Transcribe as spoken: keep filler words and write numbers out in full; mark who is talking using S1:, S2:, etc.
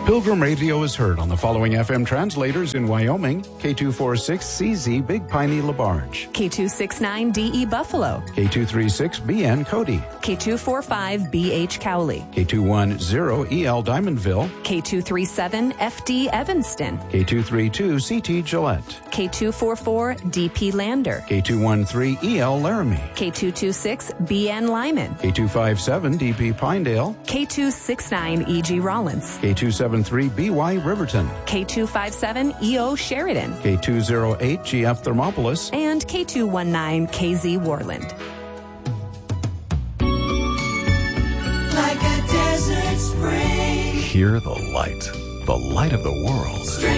S1: Pilgrim Radio is heard on the following F M translators in Wyoming: K two forty-six C Z Big Piney LaBarge,
S2: K two sixty-nine D E Buffalo,
S1: K two thirty-six B N Cody,
S2: K two forty-five B H Cowley,
S1: K two ten E L Diamondville,
S2: K two thirty-seven F D Evanston,
S1: K two thirty-two C T Gillette,
S2: K two forty-four D P Lander,
S1: K two thirteen E L Laramie,
S2: K two twenty-six B N Lyman,
S1: K two fifty-seven D P Pinedale,
S2: K two sixty-nine E G Rollins,
S1: K two seventy-three B Y Riverton,
S2: K two fifty-seven E O Sheridan,
S1: K two oh eight G F Thermopolis,
S2: and K two nineteen K Z Worland.
S3: Like a desert spring.
S4: Hear the light, the light of the world.